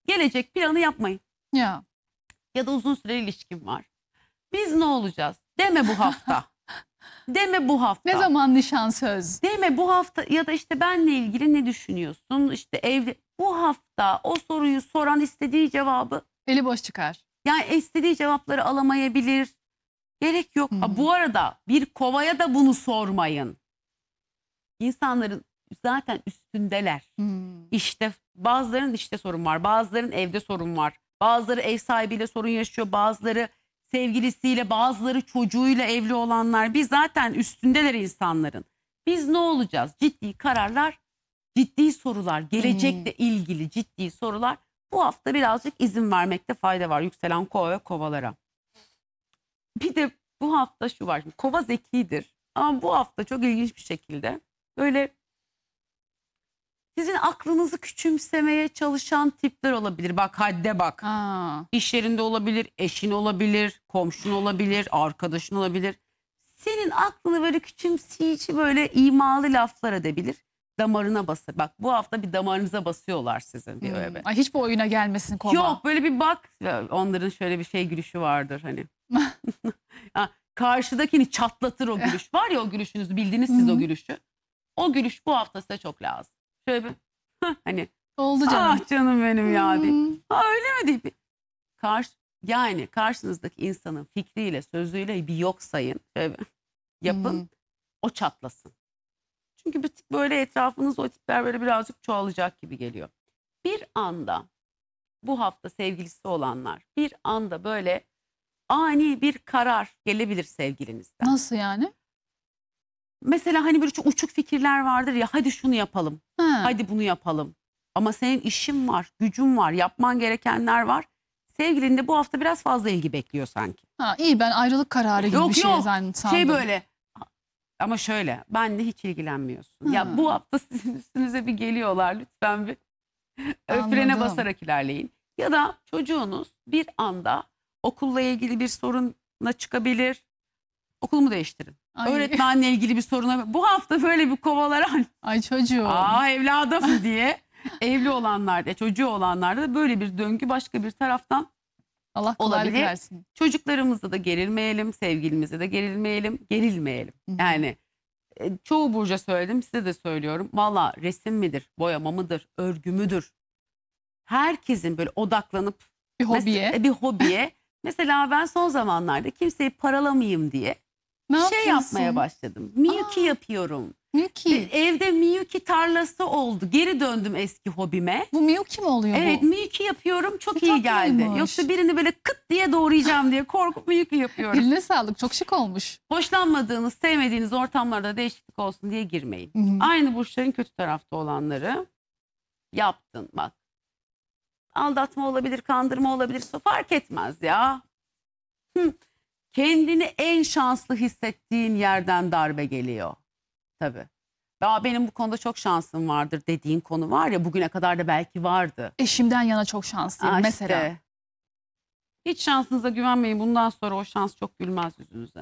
Gelecek planı yapmayın. Ya. Ya da uzun süreli ilişkin var. Biz ne olacağız? Deme bu hafta. Deme bu hafta. Ne zaman nişan söz? Deme bu hafta ya da işte benle ilgili ne düşünüyorsun? İşte evde bu hafta o soruyu soran istediği cevabı, Eli boş çıkar. yani istediği cevapları alamayabilir. Gerek yok. Bu arada bir kovaya da bunu sormayın. İnsanların zaten üstündeler. İşte bazılarının işte sorun var, bazılarının evde sorun var. Bazıları ev sahibiyle sorun yaşıyor, bazıları sevgilisiyle, bazıları çocuğuyla evli olanlar. Biz zaten üstündeler insanların. Biz ne olacağız? Ciddi kararlar, ciddi sorular, gelecekle ilgili ciddi sorular. Bu hafta birazcık izin vermekte fayda var yükselen kova ve kovalara. Bir de bu hafta şu var. Kova zekidir ama bu hafta çok ilginç bir şekilde böyle sizin aklınızı küçümsemeye çalışan tipler olabilir. Bak hadde bak. İş yerinde olabilir, eşin olabilir, komşun olabilir, arkadaşın olabilir. Senin aklını böyle küçümseyici, böyle imalı laflar edebilir. Damarına basar. Bak bu hafta bir damarınıza basıyorlar sizin. Bir öyle. Ay, hiç bu oyuna gelmesin kova. Yok böyle bir bak. Onların şöyle bir şey gülüşü vardır hani. Karşıdakini çatlatır o gülüş. Var ya o gülüşünüzü, bildiniz siz o gülüşü. O gülüş bu hafta size çok lazım. Şöyle bir hani Oldu canım. ah canım benim ya deyip. Ha öyle mi deyip. Yani karşınızdaki insanın fikriyle, sözüyle bir yok sayın. Şöyle bir yapın. O çatlasın. Çünkü bir tık böyle etrafınız o tipler böyle birazcık çoğalacak gibi geliyor. Bir anda bu hafta sevgilisi olanlar bir anda böyle ani bir karar gelebilir sevgilinizden. Nasıl yani? Mesela hani böyle çok uçuk fikirler vardır ya, hadi şunu yapalım, hadi bunu yapalım. Ama senin işin var, gücün var, yapman gerekenler var. Sevgilin de bu hafta biraz fazla ilgi bekliyor sanki. İyi, ben ayrılık kararı gibi bir şey sandım. Şey böyle ama şöyle, benle hiç ilgilenmiyorsun. Ya bu hafta sizin üstünüze bir geliyorlar, lütfen bir frene basarak ilerleyin. Ya da çocuğunuz bir anda okulla ilgili bir sorunla çıkabilir. Okulumu değiştirin. Ay. Öğretmenle ilgili bir soruna. Bu hafta böyle bir kovalara ay çocuğum. Evladım diye evli olanlarda, çocuğu olanlarda da böyle bir döngü başka bir taraftan Allah kolaylık olabilir. versin. Çocuklarımızda da gerilmeyelim, sevgilimizde de gerilmeyelim. Yani çoğu burca söyledim, size de söylüyorum. Valla resim midir, boyama mıdır, örgü müdür? Herkesin böyle odaklanıp Bir hobiye. bir hobiye. Mesela ben son zamanlarda kimseyi paralamayayım diye yapmaya başladım. Miyuki yapıyorum. Miyuki. Evde Miyuki tarlası oldu. Geri döndüm eski hobime. Bu Miyuki mi oluyor bu? Evet, Miyuki yapıyorum. Çok iyi geldi. Yoksa birini böyle kıt diye doğrayacağım diye korkup Miyuki yapıyorum. Eline sağlık. Çok şık olmuş. Hoşlanmadığınız, sevmediğiniz ortamlarda değişiklik olsun diye girmeyin. Aynı burçların kötü tarafta olanları yaptın bak. Aldatma olabilir, kandırma olabilir. Fark etmez ya. Kendini en şanslı hissettiğin yerden darbe geliyor. Tabii. Ya benim bu konuda çok şansım vardır dediğin konu var ya, bugüne kadar da belki vardı. Eşimden yana çok şanslıyım mesela. İşte. Hiç şansınıza güvenmeyin. Bundan sonra o şans çok gülmez yüzünüze.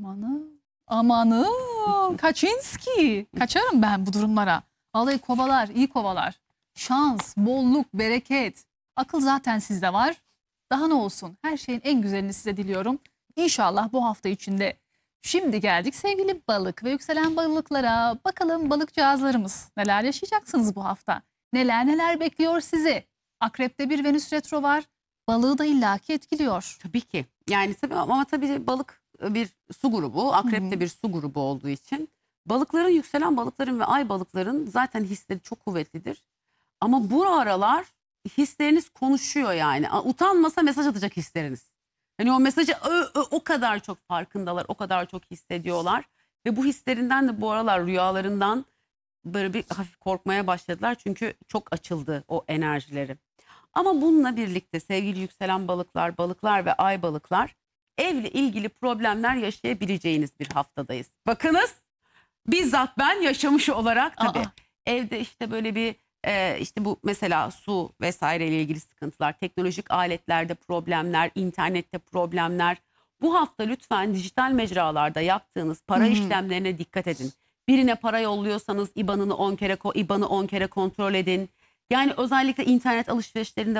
Amanın. Kaçinski. Kaçarım ben bu durumlara. Vallahi kovalar, iyi kovalar. Şans, bolluk, bereket. Akıl zaten sizde var. Daha ne olsun? Her şeyin en güzelini size diliyorum. İnşallah bu hafta içinde. Şimdi geldik sevgili balık ve yükselen balıklara. Bakalım balıkcağızlarımız neler yaşayacaksınız bu hafta? Neler bekliyor sizi? Akrep'te bir Venüs retro var. Balığı da illaki etkiliyor. Tabii ki. Yani tabii ama tabii balık bir su grubu. Akrep de bir su grubu olduğu için. Balıkların, yükselen balıkların ve ay balıkların zaten hisleri çok kuvvetlidir. Ama bu aralar hisleriniz konuşuyor yani. Utanmasa mesaj atacak hisleriniz. Hani o mesajı o kadar çok farkındalar, o kadar çok hissediyorlar. Ve bu hislerinden de bu aralar, rüyalarından böyle bir hafif korkmaya başladılar. Çünkü çok açıldı o enerjileri. Ama bununla birlikte sevgili yükselen balıklar, balıklar ve ay balıklar, evle ilgili problemler yaşayabileceğiniz bir haftadayız. Bakınız, bizzat ben yaşamış olarak tabii. Evde işte böyle bir işte bu mesela su vesaire ile ilgili sıkıntılar, teknolojik aletlerde problemler, internette problemler. Bu hafta lütfen dijital mecralarda yaptığınız para işlemlerine dikkat edin. Birine para yolluyorsanız IBAN'ı 10 kere kontrol edin. Yani özellikle internet alışverişlerinde